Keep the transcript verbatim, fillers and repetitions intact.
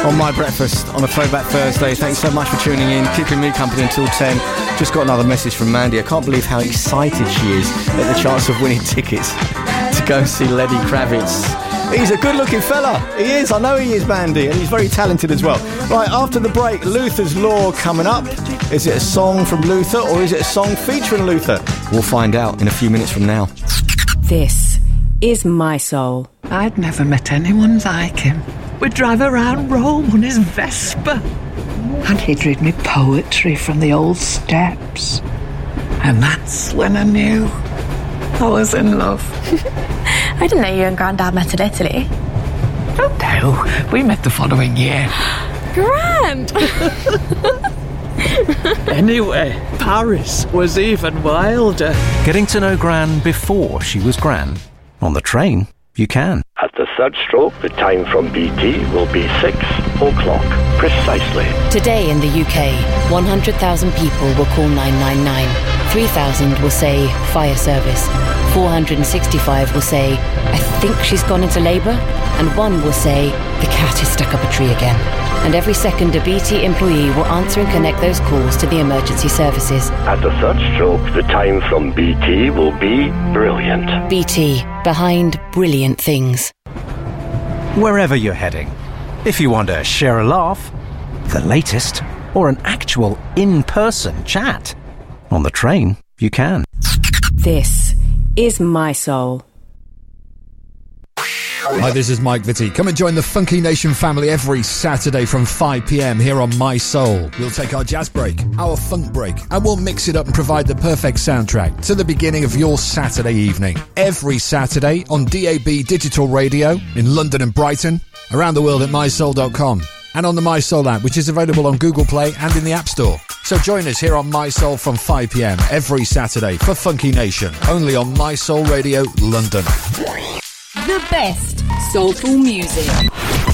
on My Breakfast on a Throwback Thursday. Thanks so much for tuning in, keeping me company until ten. Just got another message from Mandy. I can't believe how excited she is at the chance of winning tickets to go see Lenny Kravitz. He's a good-looking fella. He is. I know he is, Mandy, and he's very talented as well. Right, after the break, Luther's Law coming up. Is it a song from Luther or is it a song featuring Luther? We'll find out in a few minutes from now. This is My Soul. I'd never met anyone like him. We'd drive around Rome on his Vespa. And he'd read me poetry from the old steps. And that's when I knew I was in love. I didn't know you and Grandad met in Italy. Oh no, we met the following year. Grand! Anyway, Paris was even wilder. Getting to know Gran before she was Gran. On the train, you can. At the third stroke, the time from B T will be six o'clock, precisely. Today in the U K, one hundred thousand people will call nine nine nine. three thousand will say fire service. four hundred sixty-five will say, I think she's gone into labour. And one will say, the cat is stuck up a tree again. And every second a B T employee will answer and connect those calls to the emergency services. At the third stroke, the time from B T will be brilliant. B T, behind brilliant things. Wherever you're heading, if you want to share a laugh, the latest, or an actual in-person chat, on the train, you can. This is My Soul. Hi, this is Mike Vitti. Come and join the Funky Nation family every Saturday from five p.m. here on My Soul. We'll take our jazz break, our funk break, and we'll mix it up and provide the perfect soundtrack to the beginning of your Saturday evening. Every Saturday on D A B Digital Radio in London and Brighton, around the world at my soul dot com, and on the My Soul app, which is available on Google Play and in the App Store. So join us here on My Soul from five p.m. every Saturday for Funky Nation, only on My Soul Radio London. The best soulful music.